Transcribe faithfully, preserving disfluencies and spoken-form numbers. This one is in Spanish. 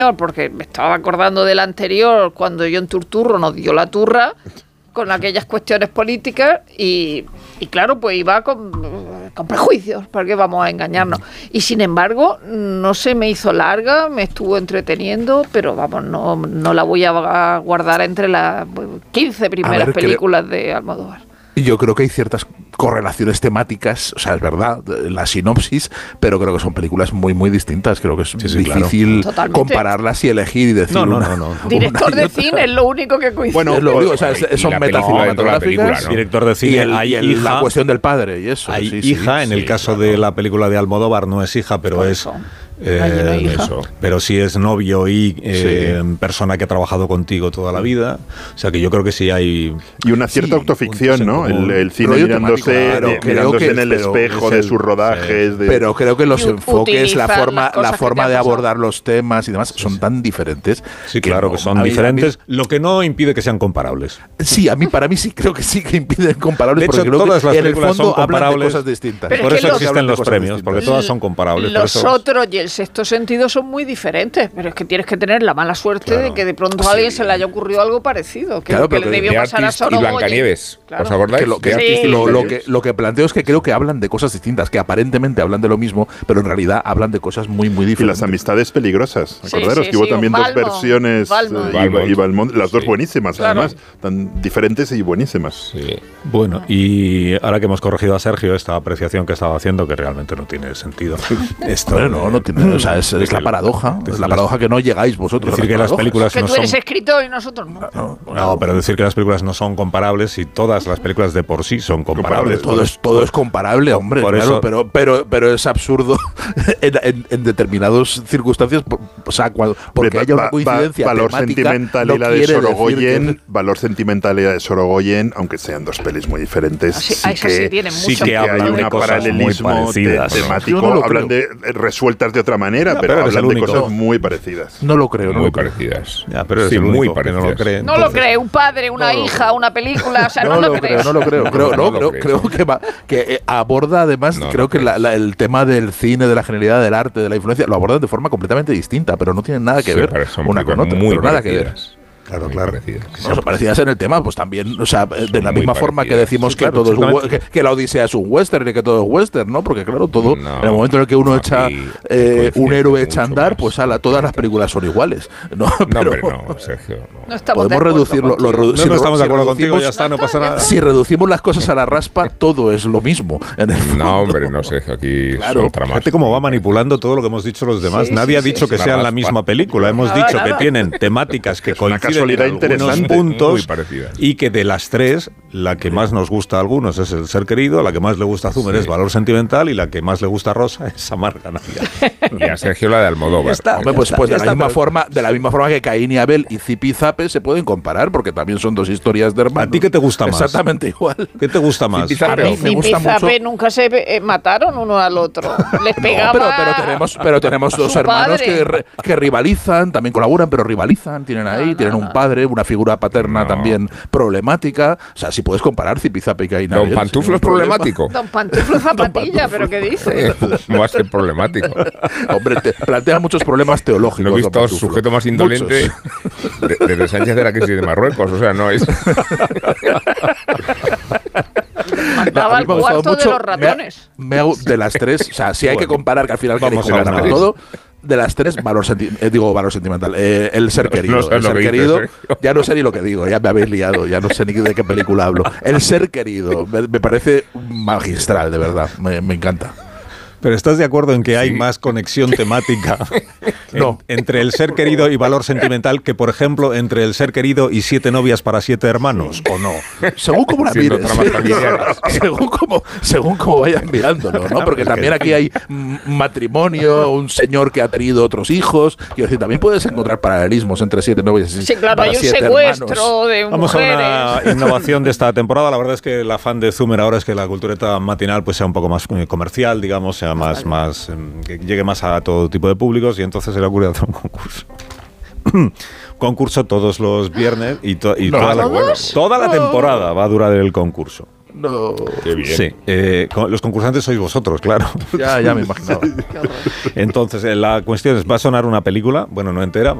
porque me estaba acordando del anterior, cuando John Turturro nos dio la turra con aquellas cuestiones políticas y, y claro, pues iba con, con prejuicios, ¿para qué vamos a engañarnos? Y sin embargo, no se me hizo larga, me estuvo entreteniendo, pero vamos, no, no la voy a guardar entre las quince primeras ver, películas creo... de Almodóvar. Yo creo que hay ciertas correlaciones temáticas, o sea, es verdad, la sinopsis, pero creo que son películas muy, muy distintas. Creo que es sí, sí, difícil claro. compararlas y elegir y decir no, no, una, no, no. Director de cine es lo único que coincide. Bueno, es lo único, o sea, es, son metacinematográficas. ¿no? Director de cine, y, el, hay y el, hija, la cuestión del padre y eso. Hay sí, hija, sí, en sí, el caso claro. de la película de Almodóvar no es hija, pero Por es... Eso. Eh, no hija. Eso. Pero sí es novio y eh, sí. persona que ha trabajado contigo toda la vida. O sea que yo creo que sí hay... Y una cierta sí, autoficción, ¿no? El, el cine mirándose, claro, de, mirándose que, en el pero, espejo de sus rodajes. Sí. De... Pero creo que los enfoques, la forma, la forma de abordar los temas y demás son tan diferentes. Sí, claro, que, no, que son diferentes. Mí, lo que no impide que sean comparables. Sí, a mí para mí sí creo que sí que impiden comparables. De hecho, porque creo todas que las en el fondo son comparables. Hablan de cosas distintas. Pero por eso los, existen los premios, distintas. Porque todas son comparables. Los eso... otros y el sexto sentido son muy diferentes, pero es que tienes que tener la mala suerte claro. de que de pronto a alguien sí. se le haya ocurrido algo parecido, que, claro, que le debió pasar a Sorogoyen. Y Blancanieves, claro. ¿os acordáis? Que lo, que, sí. lo, lo, que, lo que planteo es que creo que hablan de cosas distintas, que aparentemente hablan de lo mismo, pero en realidad hablan de cosas muy, muy diferentes. Y las amistades peligrosas, acordaros sí, sí, que hubo sí, también Balmont, dos versiones Balmont. Eh, y, y Balmont, las dos sí. buenísimas, claro. además, tan diferentes y buenísimas. Sí. Bueno, y ahora que hemos corregido a Sergio esta apreciación que estaba haciendo, que realmente no tiene sentido. Esto bueno, no, no tiene, o sea, es, es la paradoja, es la paradoja que no llegáis vosotros. Decir que las películas que no tú eres son... escritor y nosotros no. No, no, no, pero decir que las películas no son comparables y todas las películas de por sí son comparables. Todo es, todo es comparable, hombre, por claro, eso, pero, pero, pero es absurdo en, en, en determinadas circunstancias, o sea, cuando, porque va, haya una va, coincidencia va, valor temática, sentimental no y la de Sorogoyen, que... valor sentimental y la de Sorogoyen, aunque sean dos pelis muy diferentes, Así, sí, sí, que, tienen sí mucho que hablan hay de cosas paralelismo muy parecidas, te, temático, no hablan de resueltas de otra manera, no, pero, pero hablan de cosas muy parecidas. No lo creo, no muy lo creo. parecidas. Ya, pero sí, es muy único, parecidas. No lo cree. No lo cree un padre, una no, hija, una película, o sea, no, no lo, lo crees. creo. No lo creo, creo, no, no, creo, no creo que, va, que eh, aborda además, no, creo no que la, la, el tema del cine, de la genialidad, del arte, de la influencia, lo abordan de forma completamente distinta, pero no tienen nada que sí, ver una con otra, muy pero nada que ver. Claro, muy claro. Parecidas. No, son parecidas en el tema, pues también, o sea, de son la misma forma que decimos sí, que claro, todo es que, que la Odisea es un western y que todo es western, ¿no? Porque claro, todo, no, en el momento en el que uno echa eh, un héroe echa a andar, más. Pues ala, todas las películas son iguales. No, pero, pero no, Sergio. No. No podemos reducirlo. Lo, redu- no, si no estamos si de acuerdo contigo, reducimos, ya está, no pasa nada. Si reducimos las cosas a la raspa, todo es lo mismo. En el no, hombre, no, Sergio, aquí claro. otra más. Fíjate cómo va manipulando todo lo que hemos dicho los demás. Sí, Nadie sí, ha dicho sí, que sí. sean la misma película. Hemos nada, dicho nada. que tienen temáticas que coinciden en algunos puntos muy parecidas. Y que de las tres, la que más nos gusta a algunos es El ser querido, la que más le gusta a Zumer sí. es Valor sentimental y la que más le gusta a Rosa es Amarga Navidad. Y a Sergio la de Almodóvar. Está, hombre, pues, pues de, la misma forma, de la misma forma que Caín y Abel y Zipi y Zape se pueden comparar porque también son dos historias de hermanos. ¿A ti qué te gusta más? Exactamente igual. ¿Qué te gusta más? Zipi y Zape, a mí me gusta y Zape mucho. nunca se eh, mataron uno al otro. Les pegaba. No, pero, pero tenemos, pero tenemos dos hermanos que, re, que rivalizan, también colaboran, pero rivalizan. Tienen ahí, no, tienen no, un padre, una figura paterna no. también problemática. O sea, si puedes comparar Zipi y Zape y Caín y Abel. Don Pantuflo es problemático. Don Pantuflo zapatilla, pero ¿qué dice? No va a ser problemático. Hombre, te plantea muchos problemas teológicos. No he visto sujeto más indolente desde de Sánchez de la crisis de Marruecos. O sea, no es. Mandaba al cuarto de los ratones. Me ha, me ha, de las tres, o sea, si hay bueno, que comparar, que al final vamos queréis comparar todo. De las tres, valor, senti- eh, digo, valor sentimental. Eh, el ser querido. No, no el ser querido. Dices, ¿eh? Ya no sé ni lo que digo, ya me habéis liado, ya no sé ni de qué película hablo. El ser querido me, me parece magistral, de verdad. Me, me encanta. Pero ¿estás de acuerdo en que hay sí. más conexión temática en, no. entre el ser querido y valor sentimental que, por ejemplo, entre el ser querido y siete novias para siete hermanos? ¿O no? Según como la mires. según como según como vayan mirándolo, ¿no? Porque también aquí hay matrimonio, un señor que ha tenido otros hijos. Quiero decir, también puedes encontrar paralelismos entre siete novias y sí, claro, para hay un siete secuestro hermanos. de Vamos mujeres. a una innovación de esta temporada. La verdad es que el afán de Zumer ahora es que la cultureta matinal pues sea un poco más comercial, digamos, sea más, más que llegue más a todo tipo de públicos, y entonces se le ha ocurrido hacer un concurso. concurso todos los viernes y, to, y no, toda, la, toda la temporada va a durar el concurso. No. Qué bien. Sí, eh, los concursantes sois vosotros, claro. Ya, ya me imaginaba. Entonces, la cuestión es, va a sonar una película, bueno, no entera,